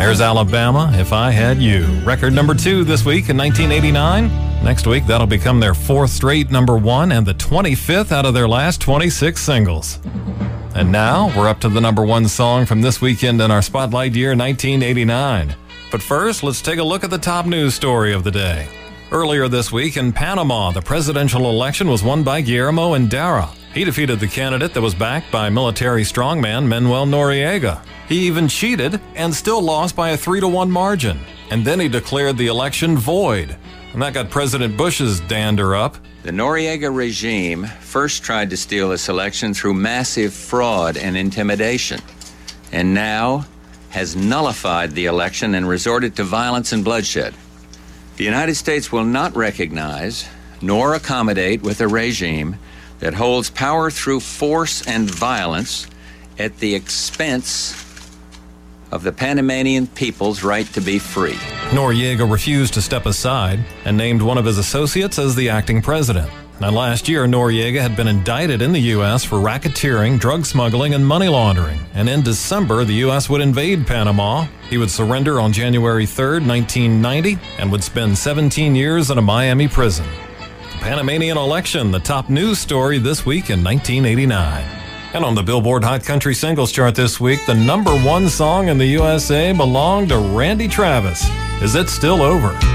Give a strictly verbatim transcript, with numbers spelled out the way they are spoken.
There's Alabama, If I Had You. Record number two this week in nineteen eighty-nine. Next week, that'll become their fourth straight number one and the twenty-fifth out of their last twenty-six singles. And now, we're up to the number one song from this weekend in our Spotlight year, nineteen eighty-nine. But first, let's take a look at the top news story of the day. Earlier this week in Panama, the presidential election was won by Guillermo Endara. He defeated the candidate that was backed by military strongman Manuel Noriega. He even cheated and still lost by a three to one margin. And then he declared the election void. And that got President Bush's dander up. The Noriega regime first tried to steal this election through massive fraud and intimidation, and now has nullified the election and resorted to violence and bloodshed. The United States will not recognize nor accommodate with a regime that holds power through force and violence at the expense of the Panamanian people's right to be free. Noriega refused to step aside and named one of his associates as the acting president. Now, last year, Noriega had been indicted in the U S for racketeering, drug smuggling, and money laundering. And in December, the U S would invade Panama. He would surrender on January third, nineteen ninety, and would spend seventeen years in a Miami prison. The Panamanian election, the top news story this week in nineteen eighty-nine. And on the Billboard Hot Country Singles Chart this week, the number one song in the U S A belonged to Randy Travis. Is It Still Over?